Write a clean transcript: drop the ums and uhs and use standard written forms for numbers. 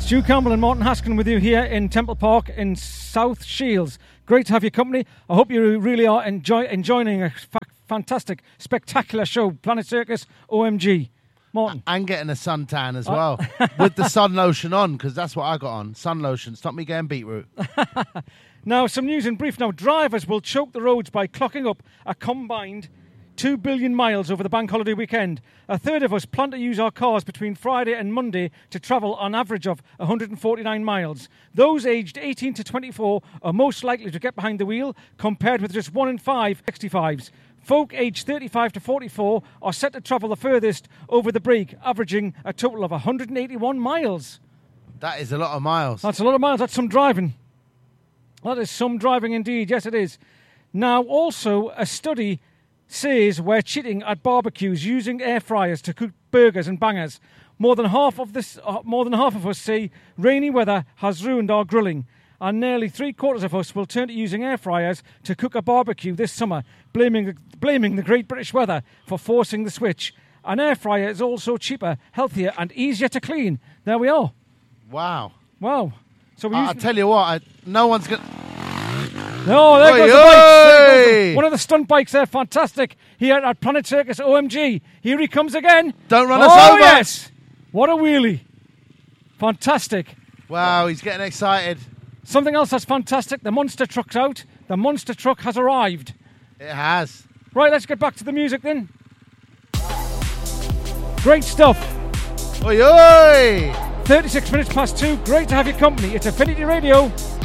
Stu Campbell and Martin Haskin with you here in Temple Park in South Shields. Great to have your company. I hope you really are enjoying a fantastic, spectacular show, Planet Circus OMG. Martin. And getting a suntan as well, with the sun lotion on, because that's what I got on. Sun lotion. Stop me getting beetroot. Now, some news in brief. Now, drivers will choke the roads by clocking up a combined 2 billion miles over the bank holiday weekend. A third of us plan to use our cars between Friday and Monday to travel on average of 149 miles. Those aged 18 to 24 are most likely to get behind the wheel, compared with just 1 in 5 65s. Folk aged 35 to 44 are set to travel the furthest over the break, averaging a total of 181 miles. That is a lot of miles. That's a lot of miles. That's some driving. That is some driving indeed. Yes, it is. Now, also, a study says we're cheating at barbecues using air fryers to cook burgers and bangers. More than half of us say rainy weather has ruined our grilling, and nearly 3/4 of us will turn to using air fryers to cook a barbecue this summer, blaming the Great British weather for forcing the switch. An air fryer is also cheaper, healthier, and easier to clean. There we are. Wow. So I'll tell you what, no one's going to... No, there goes the bikes. There goes one of the stunt bikes there, fantastic, here at Planet Circus OMG. Here he comes again. Don't run us over. Oh, yes. What a wheelie. Fantastic. Wow, he's getting excited. Something else that's fantastic, the monster truck's out. The monster truck has arrived. It has. Right, let's get back to the music then. Great stuff. Oi, oi! 36 minutes past 2. Great to have your company. It's Affinity Radio.